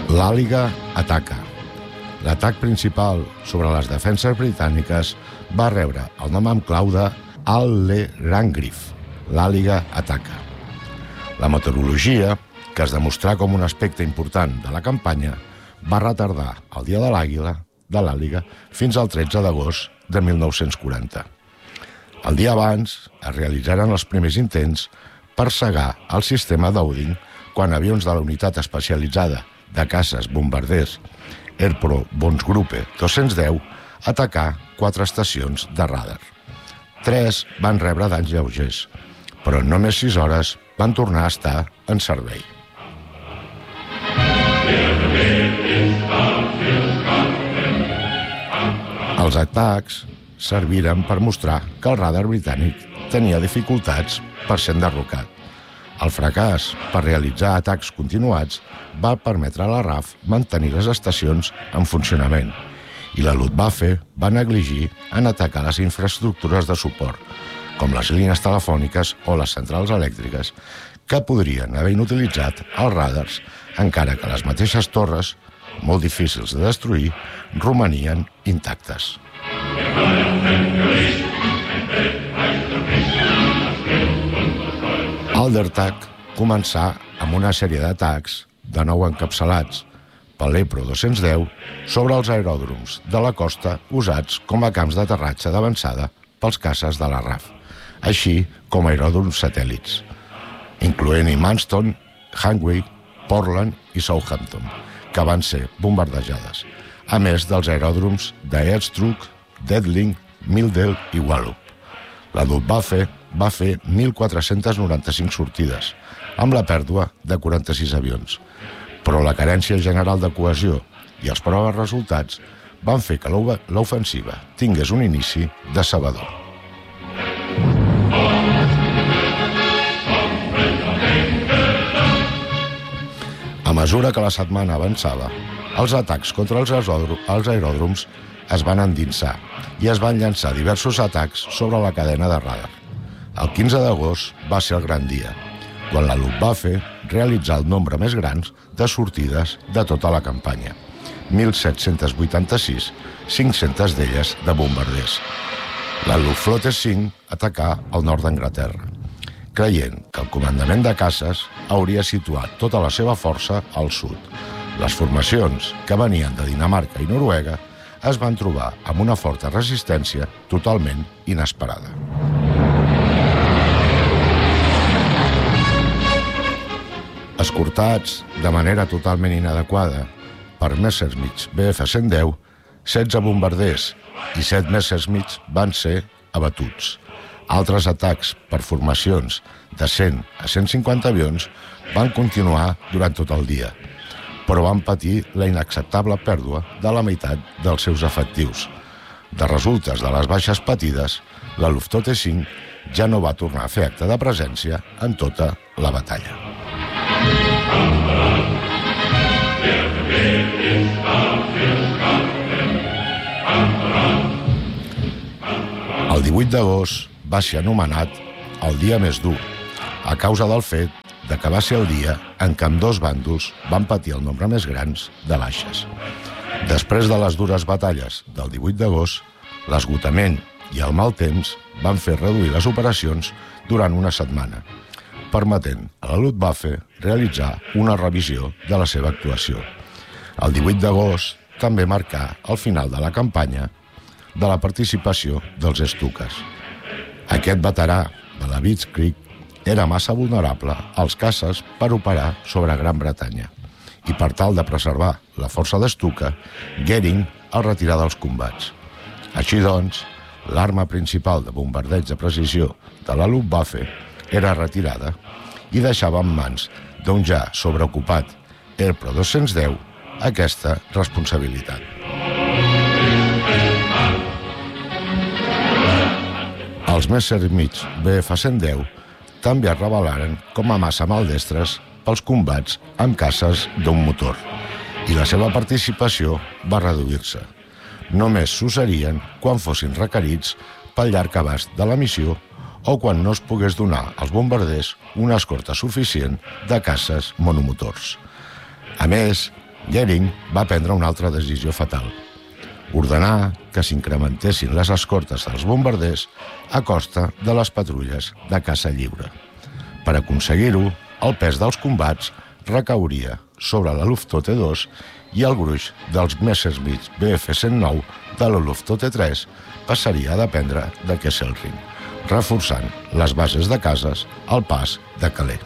L'Àliga ataca. L'atac principal sobre les defenses britàniques va rebre el nom en clau de Al-le-Grand-Grif. L'Àliga ataca. La meteorologia, que es demostrà com un aspecte important de la campanya, va retardar el dia de l'Àliga fins al 13 d'agost de 1940. El dia abans es realitzaren els primers intents per cegar el sistema Dowding quan avions de la unitat especialitzada de caces bombarders Airpro-Bonsgruppe 210 atacà 4 estacions de radar. 3 van rebre danys lleugers, però en només 6 hores van tornar a estar en servei. Els atacs serviren per mostrar que el radar britànic tenia dificultats per ser enderrocat. El fracàs per realitzar atacs continuats va permetre a la RAF mantenir les estacions en funcionament i la Luftwaffe va negligir en atacar les infraestructures de suport, com les línies telefòniques o les centrals elèctriques, que podrien haver inutilitzat els radars, encara que les mateixes torres, molt difícils de destruir, romanien intactes. Aldertag començà amb una sèrie d'atacs, de nou encapçalats pel Lepro 210, sobre els aeròdroms de la costa usats com a camps d'aterratge d'avançada pels caces de la RAF, així com aeròdroms satèl·lits, incloent-hi Manston, Hanway, Portland i Southampton, que van ser bombardejades, a més dels aeròdroms d'Eastruck, Dedling, Mildel i Walloop. La Luftwaffe va fer 1.495 sortides, amb la pèrdua de 46 avions. Però la carència general de cohesió i els proves resultats van fer que l'ofensiva tingués un inici decebedor. A mesura que la setmana avançava, els atacs contra els aeròdroms es van endinsar i es van llançar diversos atacs sobre la cadena de radar. El 15 d'agost va ser el gran dia, quan la Luftwaffe realitzà el nombre més gran de sortides de tota la campanya, 1.786, 500 d'elles de bombarders. La Luftflotte 5 atacà al nord d'Anglaterra, creient que el comandament de caces hauria situat tota la seva força al sud. Les formacions que venien de Dinamarca i Noruega es van trobar amb una forta resistència totalment inesperada. Escortats de manera totalment inadequada per Messerschmitt Bf-110, 16 bombarders i 7 Messerschmitt van ser abatuts. Altres atacs per formacions de 100 a 150 avions van continuar durant tot el dia, però van patir la inacceptable pèrdua de la meitat dels seus efectius. De resultes de les baixes patides, la Luftwaffe 5 ja no va tornar a fer acte de presència en tota la batalla. El 18 d'agost va ser anomenat el dia més dur, a causa del fet que va ser el dia en què ambdós bàndols van patir el nombre més grans de baixes. Després de les dures batalles del 18 d'agost, l'esgotament i el mal temps van fer reduir les operacions durant una setmana, permetent a la Luftwaffe realitzar una revisió de la seva actuació. El 18 d'agost també marcà el final de la campanya de la participació dels Stukas. Aquest veterà de la Blitzkrieg era massa vulnerable als caces per operar sobre Gran Bretanya i per tal de preservar la força de Stuka, Goering el retirà dels combats. Així doncs, l'arma principal de bombardeig de precisió de la Luftwaffe era retirada i deixava en mans d'un ja sobreocupat Airpro 210 aquesta responsabilitat. Els Messerschmitt Bf-110 també es revelaren com a massa maldestres pels combats amb caces d'un motor i la seva participació va reduir-se. Només s'usarien quan fossin requerits pel llarg abast de la missió o quan no es pogués donar als bombarders una escorta suficient de caces monomotors. A més, Goering va prendre una altra decisió fatal: ordenar que s'incrementessin les escortes dels bombarders a costa de les patrulles de caça lliure. Per aconseguir-ho, el pes dels combats recauria sobre la Luftwaffe 2 i el gruix dels Messerschmitt Bf-109 de la Luftwaffe 3 passaria a dependre de Kesselring, reforçant les bases de cases al pas de Calais.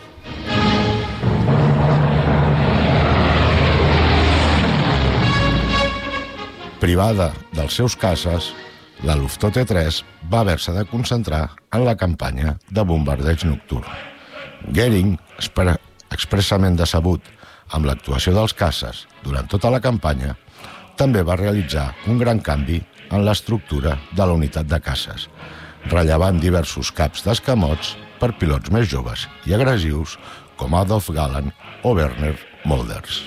Privada dels seus caces, la Luftwaffe 3 va haver-se de concentrar en la campanya de bombardeig nocturn. Goering, expressament decebut amb l'actuació dels caces durant tota la campanya, també va realitzar un gran canvi en l'estructura de la unitat de caces, rellevant diversos caps d'escamots per pilots més joves i agressius com Adolf Galland o Werner Mölders.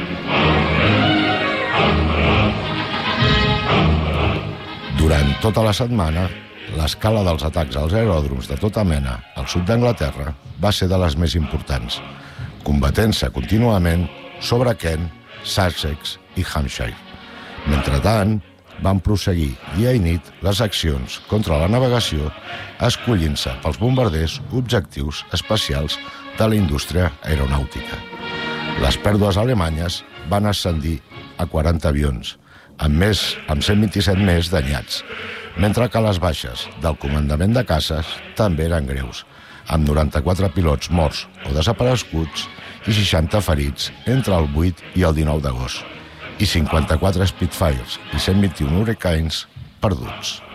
Durant tota la setmana, l'escala dels atacs als aeròdroms de tota mena al sud d'Anglaterra va ser de les més importants, combatent-se contínuament sobre Kent, Sussex i Hampshire. Mentrestant, van prosseguir dia i nit les accions contra la navegació, escollint-se pels bombarders objectius especials de la indústria aeronàutica. Les pèrdues alemanyes van ascendir a 40 avions, amb 127 més danyats, mentre que les baixes del comandament de caces també eren greus, amb 94 pilots morts o desapareguts i 60 ferits entre el 8 i el 19 d'agost, i 54 Spitfires i 121 Hurricanes perduts.